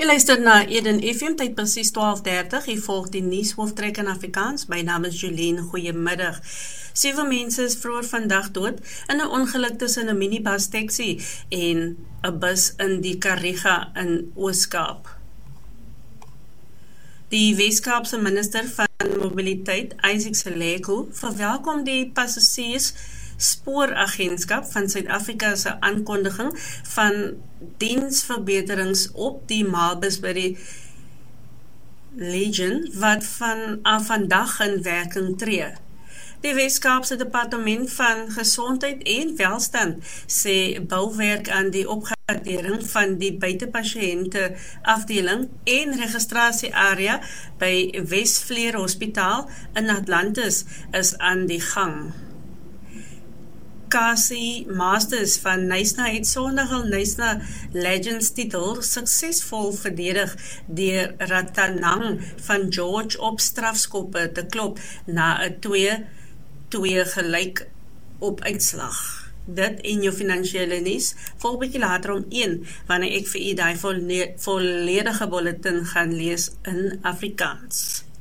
Jy luister na Eden FM, tyd presies 12:30. Jy volg die nuushooftrek in Afrikaans. My naam is Jolene. Goeiemiddag. 7 mense is vroeër vandag dood in 'n ongeluk tussen 'n minibus taxi en 'n bus in die Kariga in Oos-Kaap. Die Wes-Kaapse minister van Mobiliteit, Isaac Seleku, verwelkom die passasiers spooragentskap van Suid-Afrika se aankondiging van diensverbeterings op die maalbus by die Legion wat vandag in werking tree. Die Wes-Kaapse Departement van Gesondheid en Welstand sê bouwerk aan die opgradering van die buitepasiënte afdeling en registrasiearea by Westvleer Hospitaal in Atlantis is aan die gang. Cassie Masters van Knysna het Sondag al Knysna Legends titel suksesvol verdedig deur Ratanang van George op strafskoppe te klop na 'n 2-2 gelyk op uitslag. Dit en jou finansiële nuus volg bietjie later om 1 wanneer ek vir u daai volledige bulletin gaan lees in Afrikaans.